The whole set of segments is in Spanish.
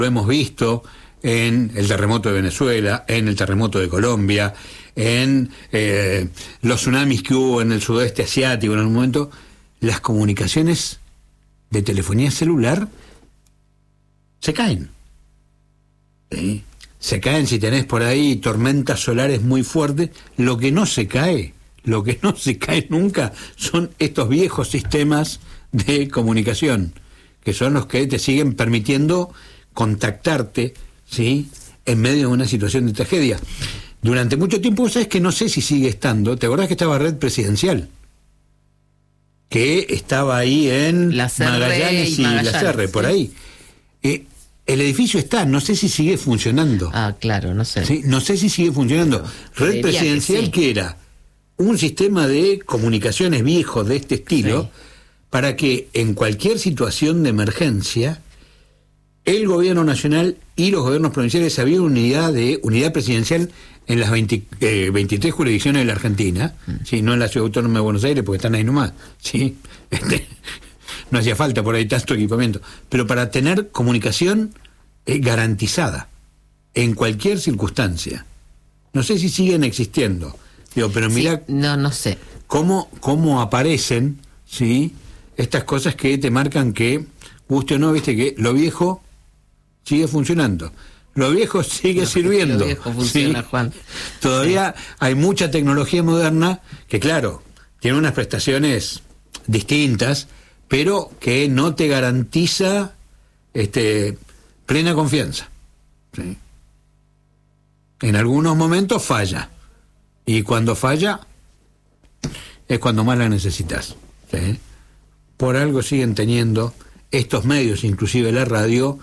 Lo hemos visto en el terremoto de Venezuela, en el terremoto de Colombia, en los tsunamis que hubo en el sudeste asiático en algún momento. Las comunicaciones de telefonía celular se caen. ¿Sí? Se caen si tenés por ahí tormentas solares muy fuertes. Lo que no se cae nunca son estos viejos sistemas de comunicación, que son los que te siguen permitiendo contactarte, ¿sí?, en medio de una situación de tragedia. Durante mucho tiempo, ¿sabes? Que no sé si sigue estando. ¿Te acordás que estaba Red Presidencial? Que estaba ahí en Magallanes y Lacerre, por ahí. El edificio está, no sé si sigue funcionando. Ah, claro, no sé. ¿Sí? No sé si sigue funcionando. Red Presidencial, que era un sistema de comunicaciones viejo de este estilo, para que en cualquier situación de emergencia, el gobierno nacional y los gobiernos provinciales había unidad presidencial en las 23 jurisdicciones de la Argentina, ¿sí? No en la Ciudad Autónoma de Buenos Aires, porque están ahí nomás, ¿sí? No hacía falta por ahí tanto equipamiento, pero para tener comunicación garantizada en cualquier circunstancia. No sé si siguen existiendo, digo, pero mira, sí, no sé cómo aparecen, ¿sí?, estas cosas que te marcan que, guste o no, viste que lo viejo sigue funcionando, lo viejo sigue sirviendo. Lo viejo funciona, ¿sí? Juan. Todavía hay mucha tecnología moderna que, claro, tiene unas prestaciones distintas, pero que no te garantiza plena confianza, ¿sí? En algunos momentos falla, y cuando falla es cuando más la necesitas, ¿sí? Por algo siguen teniendo estos medios, inclusive la radio,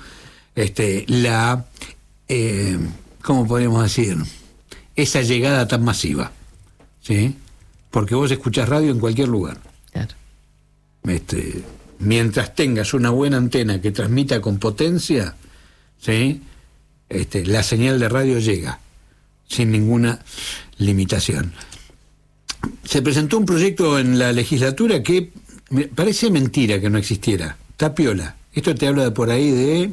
¿cómo podríamos decir?, esa llegada tan masiva, ¿sí? Porque vos escuchás radio en cualquier lugar. Claro. Mientras tengas una buena antena que transmita con potencia, ¿sí?, la señal de radio llega sin ninguna limitación. Se presentó un proyecto en la legislatura que me parece mentira que no existiera. Está piola. Esto te habla de por ahí de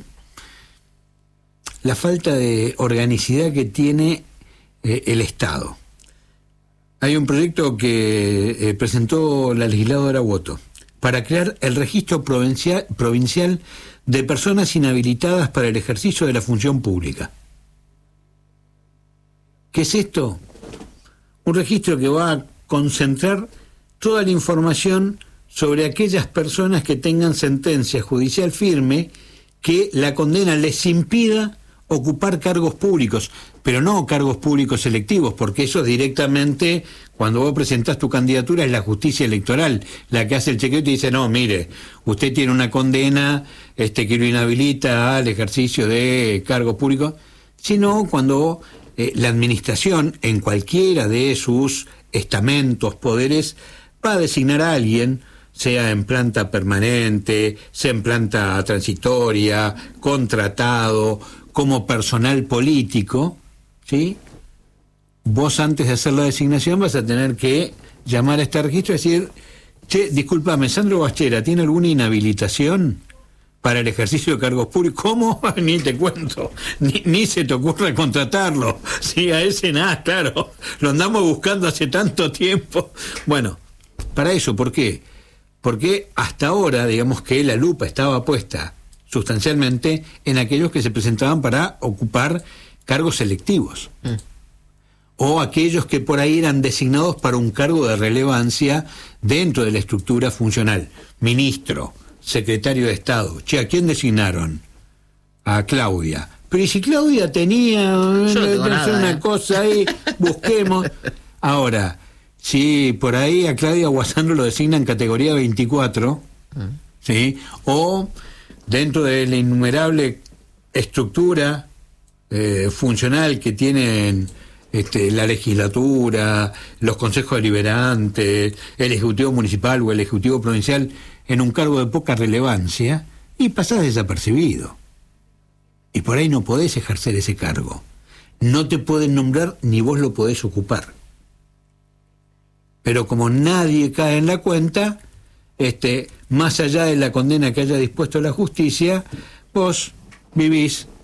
la falta de organicidad que tiene el Estado. Hay un proyecto que presentó la legisladora Boto para crear el registro provincial de personas inhabilitadas para el ejercicio de la función pública. ¿Qué es esto? Un registro que va a concentrar toda la información sobre aquellas personas que tengan sentencia judicial firme que la condena les impida ocupar cargos públicos, pero no cargos públicos selectivos, porque eso directamente, cuando vos presentás tu candidatura, es la justicia electoral la que hace el chequeo y te dice, no, mire, usted tiene una condena que lo inhabilita al ejercicio de cargos públicos, sino cuando la administración, en cualquiera de sus estamentos, poderes, va a designar a alguien, sea en planta permanente, sea en planta transitoria, contratado, como personal político, ¿sí? Vos antes de hacer la designación vas a tener que llamar a este registro y decir, che, discúlpame, Sandro Bachera, ¿tiene alguna inhabilitación para el ejercicio de cargos públicos? ¿Cómo? Ni te cuento, ni se te ocurre contratarlo. Sí, a ese nada, claro, lo andamos buscando hace tanto tiempo. Bueno, para eso, ¿por qué? Porque hasta ahora, digamos que la lupa estaba puesta sustancialmente en aquellos que se presentaban para ocupar cargos selectivos, o aquellos que por ahí eran designados para un cargo de relevancia dentro de la estructura funcional. Ministro, secretario de Estado. Che, ¿a quién designaron? A Claudia. Pero ¿y si Claudia tenía una cosa ahí? Busquemos. Ahora, si por ahí a Claudia Guasandro lo designan en categoría 24, ¿sí?, o dentro de la innumerable estructura funcional que tienen la legislatura, los consejos deliberantes, el ejecutivo municipal o el ejecutivo provincial, en un cargo de poca relevancia, y pasás desapercibido. Y por ahí no podés ejercer ese cargo. No te pueden nombrar ni vos lo podés ocupar. Pero como nadie cae en la cuenta, más allá de la condena que haya dispuesto la justicia, vos vivís